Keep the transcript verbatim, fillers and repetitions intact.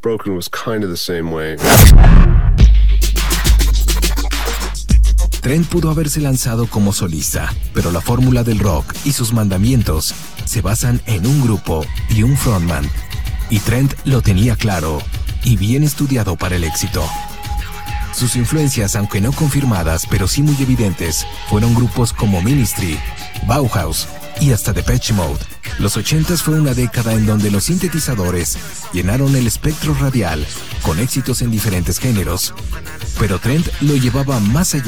Broken was kind of the same way. Trent pudo haberse lanzado como solista, pero la fórmula del rock y sus mandamientos se basan en un grupo y un frontman. Y Trent lo tenía claro y bien estudiado para el éxito. Sus influencias, aunque no confirmadas, pero sí muy evidentes, fueron grupos como Ministry, Bauhaus y hasta Depeche Mode. Los ochentas fue una década en donde los sintetizadores llenaron el espectro radial con éxitos en diferentes géneros, pero Trent lo llevaba más allá